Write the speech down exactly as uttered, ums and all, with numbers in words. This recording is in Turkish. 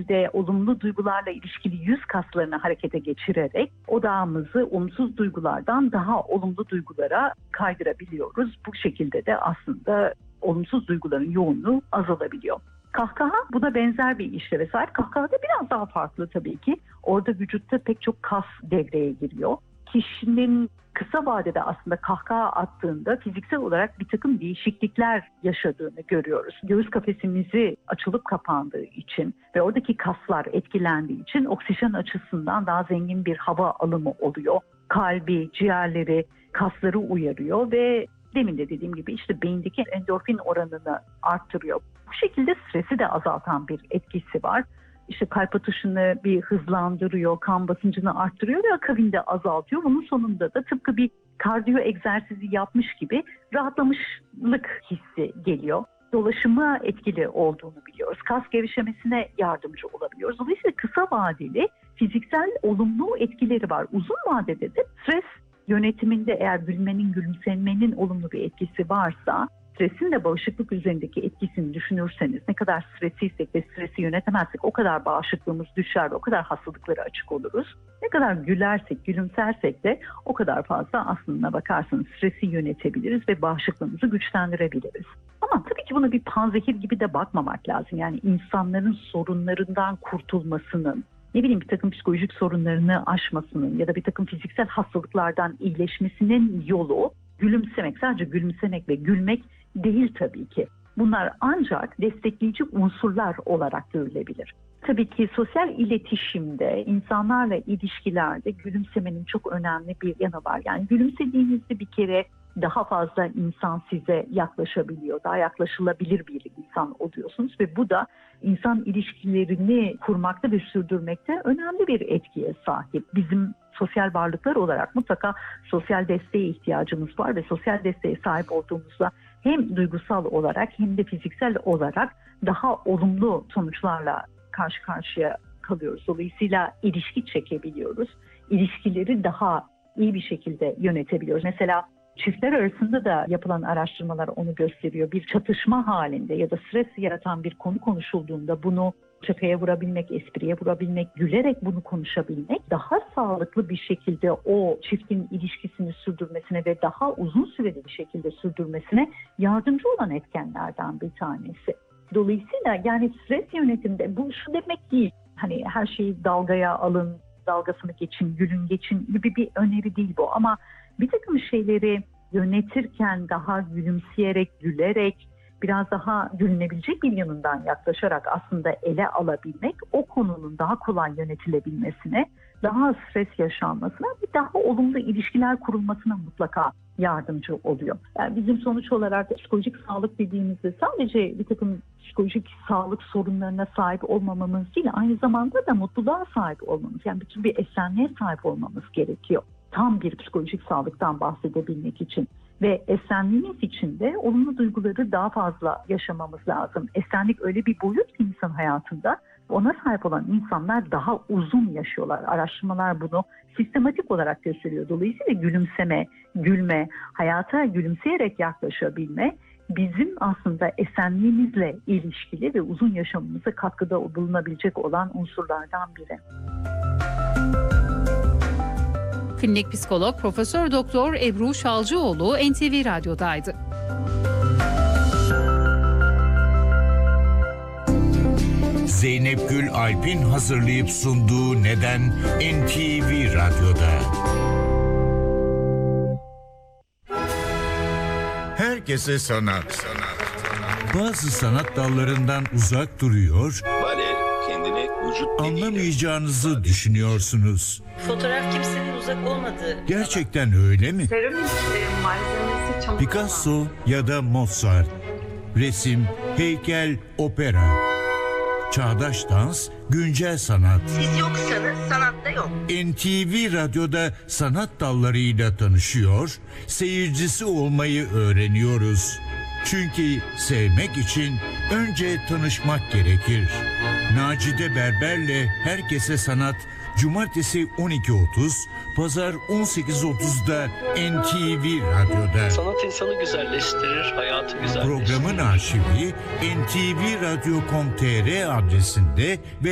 şekilde olumlu duygularla ilişkili yüz kaslarını harekete geçirerek odağımızı olumsuz duygulardan daha olumlu duygulara kaydırabiliyoruz. Bu şekilde de aslında olumsuz duyguların yoğunluğu azalabiliyor. Kahkaha buna benzer bir işleve sahip. Kahkahada biraz daha farklı tabii ki. Orada vücutta pek çok kas devreye giriyor. Kişinin kısa vadede aslında kahkaha attığında fiziksel olarak bir takım değişiklikler yaşadığını görüyoruz. Göğüs kafesimizi açılıp kapandığı için ve oradaki kaslar etkilendiği için oksijen açısından daha zengin bir hava alımı oluyor. Kalbi, ciğerleri, kasları uyarıyor ve demin de dediğim gibi işte beyindeki endorfin oranını arttırıyor. Bu şekilde stresi de azaltan bir etkisi var. İşte kalp atışını bir hızlandırıyor, kan basıncını arttırıyor ve akabinde azaltıyor. Bunun sonunda da tıpkı bir kardiyo egzersizi yapmış gibi rahatlamışlık hissi geliyor. Dolaşıma etkili olduğunu biliyoruz. Kas gevşemesine yardımcı olabiliyoruz. Dolayısıyla kısa vadeli fiziksel olumlu etkileri var. Uzun vadede de stres yönetiminde eğer gülmenin, gülümsemenin olumlu bir etkisi varsa, stresin de bağışıklık üzerindeki etkisini düşünürseniz, ne kadar stresliysek ve stresi yönetemezsek o kadar bağışıklığımız düşer ve o kadar hastalıklara açık oluruz. Ne kadar gülersek, gülümsersek de o kadar fazla aslında bakarsanız stresi yönetebiliriz ve bağışıklığımızı güçlendirebiliriz. Ama tabii ki buna bir panzehir gibi de bakmamak lazım. Yani insanların sorunlarından kurtulmasının, ne bileyim bir takım psikolojik sorunlarını aşmasının ya da bir takım fiziksel hastalıklardan iyileşmesinin yolu gülümsemek, sadece gülümsemek ve gülmek değil tabii ki. Bunlar ancak destekleyici unsurlar olarak görülebilir. Tabii ki sosyal iletişimde, insanlarla ilişkilerde gülümsemenin çok önemli bir yanı var. Yani gülümsediğinizde bir kere daha fazla insan size yaklaşabiliyor, daha yaklaşılabilir bir insan oluyorsunuz ve bu da insan ilişkilerini kurmakta ve sürdürmekte önemli bir etkiye sahip. Bizim sosyal varlıklar olarak mutlaka sosyal desteğe ihtiyacımız var ve sosyal desteğe sahip olduğumuzda hem duygusal olarak hem de fiziksel olarak daha olumlu sonuçlarla karşı karşıya kalıyoruz. Dolayısıyla ilişki çekebiliyoruz. İlişkileri daha iyi bir şekilde yönetebiliyoruz. Mesela çiftler arasında da yapılan araştırmalar onu gösteriyor. Bir çatışma halinde ya da stres yaratan bir konu konuşulduğunda bunu şakaya vurabilmek, espriye vurabilmek, gülerek bunu konuşabilmek daha sağlıklı bir şekilde o çiftin ilişkisini sürdürmesine ve daha uzun süreli bir şekilde sürdürmesine yardımcı olan etkenlerden bir tanesi. Dolayısıyla yani stres yönetiminde bu şu demek değil. Hani her şeyi dalgaya alın, dalgasını geçin, gülün geçin gibi bir öneri değil bu. Ama bir takım şeyleri yönetirken daha gülümseyerek, gülerek, biraz daha gülünebilecek bir yanından yaklaşarak aslında ele alabilmek, o konunun daha kolay yönetilebilmesine, daha az stres yaşanmasına ve daha olumlu ilişkiler kurulmasına mutlaka yardımcı oluyor. Yani bizim sonuç olarak psikolojik sağlık dediğimizde sadece bir takım psikolojik sağlık sorunlarına sahip olmamamız değil, aynı zamanda da mutluluğa sahip olmamız, yani bütün bir esenliğe sahip olmamız gerekiyor. Tam bir psikolojik sağlıktan bahsedebilmek için. Ve esenliğimiz için de olumlu duyguları daha fazla yaşamamız lazım. Esenlik öyle bir boyut ki insan hayatında, ona sahip olan insanlar daha uzun yaşıyorlar. Araştırmalar bunu sistematik olarak gösteriyor. Dolayısıyla gülümseme, gülme, hayata gülümseyerek yaklaşabilme bizim aslında esenliğimizle ilişkili ve uzun yaşamımıza katkıda bulunabilecek olan unsurlardan biri. Klinik psikolog Profesör Doktor Ebru Şalcıoğlu N T V Radyo'daydı. Zeynep Gül Alp'in hazırlayıp sunduğu Neden N T V Radyo'da. Herkese sanat. sanat. Bazı sanat dallarından uzak duruyor, kendini vücut anlamayacağınızı düşünüyorsunuz. Fotoğraf kimsenin uzak olmadığı. Gerçekten öyle mi? Seramik malzemesi çamur. Picasso ya da Mozart, resim, heykel, opera, çağdaş dans, güncel sanat. Siz yoksanız sanatta yok. N T V Radyo'da sanat dallarıyla tanışıyor, seyircisi olmayı öğreniyoruz. Çünkü sevmek için önce tanışmak gerekir. Nacide Berber'le Herkese Sanat, Cumartesi on iki otuz, Pazar on sekiz otuzda N T V Radyo'da. Sanat insanı güzelleştirir, hayatı güzelleştirir. Programın arşivi N T V Radyo nokta com nokta tr adresinde ve